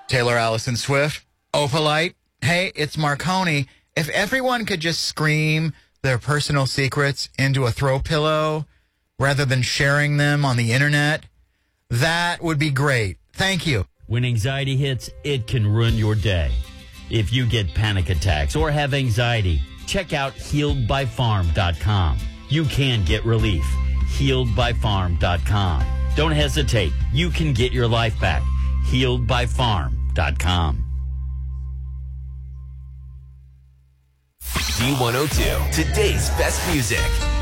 Taylor Allison Swift, Opalite. Hey, it's Marconi. If everyone could just scream their personal secrets into a throw pillow rather than sharing them on the internet, that would be great. Thank you. When anxiety hits, it can ruin your day. If you get panic attacks or have anxiety, check out HealedByFarm.com. You can get relief. HealedByFarm.com. Don't hesitate. You can get your life back. HealedByFarm.com. D102, today's best music.